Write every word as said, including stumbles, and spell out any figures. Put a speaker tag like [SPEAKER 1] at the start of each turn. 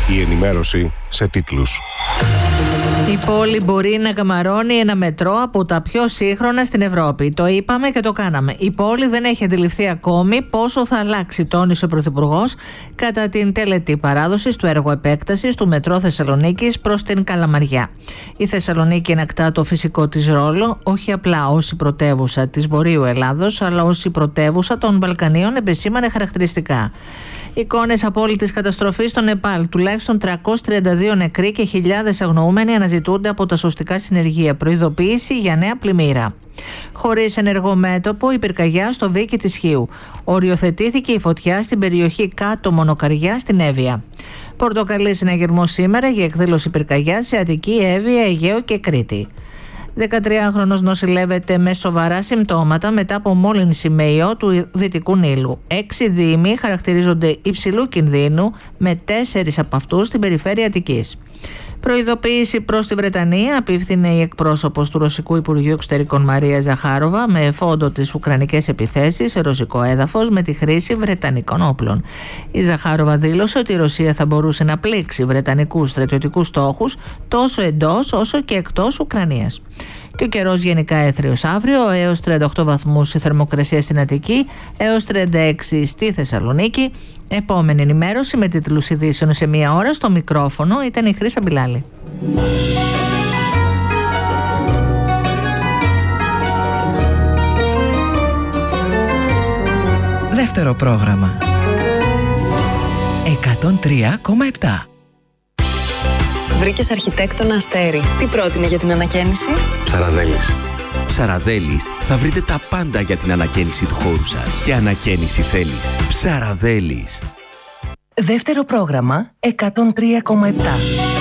[SPEAKER 1] Η ενημέρωση σε τίτλους.
[SPEAKER 2] Η πόλη μπορεί να καμαρώνει ένα μετρό από τα πιο σύγχρονα στην Ευρώπη. Το είπαμε και το κάναμε. Η πόλη δεν έχει αντιληφθεί ακόμη πόσο θα αλλάξει, τόνισε ο Πρωθυπουργός κατά την τελετή παράδοσης του έργου επέκτασης του μετρό Θεσσαλονίκης προς την Καλαμαριά. Η Θεσσαλονίκη ενακτά το φυσικό της ρόλο, όχι απλά ως η πρωτεύουσα της Βορείου Ελλάδος, αλλά ως η πρωτεύουσα των Βαλκανίων, επεσήμανε χαρακτηριστικά. Εικόνες απόλυτης καταστροφής στο Νεπάλ. Τουλάχιστον τριακόσιοι τριάντα δύο νεκροί και χιλιάδες αγνοούμενοι αναζητούνται από τα σωστικά συνεργεία. Προειδοποίηση για νέα πλημμύρα. Χωρίς ενεργό μέτωπο, η πυρκαγιά στο Βίκι της Χίου. Οριοθετήθηκε η φωτιά στην περιοχή Κάτω Μονοκαριά στην Εύβοια. Πορτοκαλί συναγερμό σήμερα για εκδήλωση πυρκαγιά σε Αττική, Εύβοια, Αιγαίο και Κρήτη. δεκατριάχρονος νοσηλεύεται με σοβαρά συμπτώματα μετά από μόλυνση με ιό του Δυτικού Νείλου. Έξι δήμοι χαρακτηρίζονται υψηλού κινδύνου, με τέσσερις από αυτούς στην περιφέρεια Αττικής. Προειδοποίηση προς τη Βρετανία απίφθινε η εκπρόσωπος του Ρωσικού Υπουργείου Εξωτερικών Μαρία Ζαχάροβα με φόντο τις ουκρανικές επιθέσεις σε ρωσικό έδαφος με τη χρήση βρετανικών όπλων. Η Ζαχάροβα δήλωσε ότι η Ρωσία θα μπορούσε να πλήξει βρετανικούς στρατιωτικούς στόχους τόσο εντός όσο και εκτός Ουκρανίας. Και ο καιρός γενικά έθριος αύριο, έως τριάντα οκτώ βαθμούς η θερμοκρασία στην Αττική, έως τριάντα έξι στη Θεσσαλονίκη. Επόμενη ενημέρωση με τίτλους ειδήσεων σε μία ώρα. Στο μικρόφωνο ήταν η Χρύσα Μπιλάλη.
[SPEAKER 3] Δεύτερο πρόγραμμα εκατόν τρία κόμμα επτά.
[SPEAKER 4] Βρήκες αρχιτέκτονα Αστέρι. Τι πρότεινε για την ανακαίνιση?
[SPEAKER 5] Ψαραδέλης.
[SPEAKER 6] Ψαραδέλης, θα βρείτε τα πάντα για την ανακαίνιση του χώρου σας. Και ανακαίνιση θέλεις. Ψαραδέλης.
[SPEAKER 3] Δεύτερο πρόγραμμα εκατόν τρία κόμμα επτά.